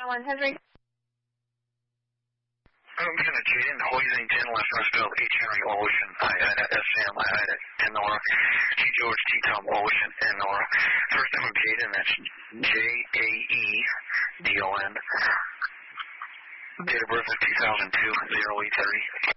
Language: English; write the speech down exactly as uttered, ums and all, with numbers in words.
One Henry. I'm going to Jaden, Hoisington, West Rushville, H. Henry, Ocean, I had a S M, I had a Nora, G. George, T. Tom, Ocean, and Nora. First name of Jaden, that's J A E D O N. Date of birth is two thousand two, zero eight thirty.